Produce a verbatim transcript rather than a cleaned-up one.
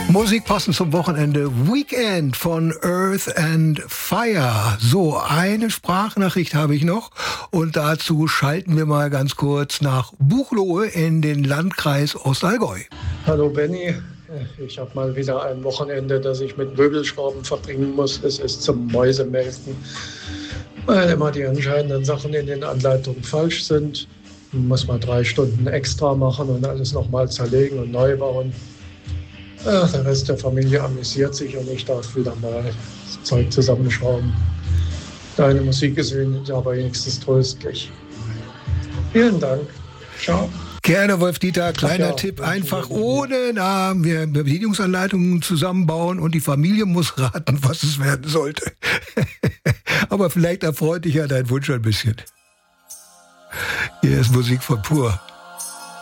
Musik passend zum Wochenende. Weekend von Earth and Fire. So, eine Sprachnachricht habe ich noch. Und dazu schalten wir mal ganz kurz nach Buchloe in den Landkreis Ostallgäu. Hallo Benny. Ich habe mal wieder ein Wochenende, das ich mit Möbelschrauben verbringen muss. Es ist zum Mäusemelken, weil immer die entscheidenden Sachen in den Anleitungen falsch sind. Man muss mal drei Stunden extra machen und alles nochmal zerlegen und neu bauen. Ach, der Rest der Familie amüsiert sich und ich darf wieder mal das Zeug zusammenschrauben. Deine Musik ist aber wenigstens tröstlich. Vielen Dank. Ciao. Gerne, Wolf-Dieter. Kleiner ja, Tipp, einfach ohne Namen wir Bedienungsanleitungen zusammenbauen und die Familie muss raten, was es werden sollte. Aber vielleicht erfreut dich ja dein Wunsch ein bisschen. Hier ist Musik von Pur.